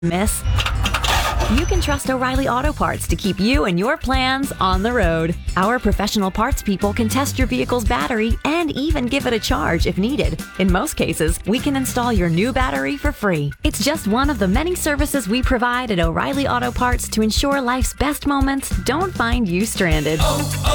miss? You can trust O'Reilly Auto Parts to keep you and your plans on the road. Our professional parts people can test your vehicle's battery and even give it a charge if needed. In most cases, we can install your new battery for free. It's just one of the many services we provide at O'Reilly Auto Parts to ensure life's best moments don't find you stranded.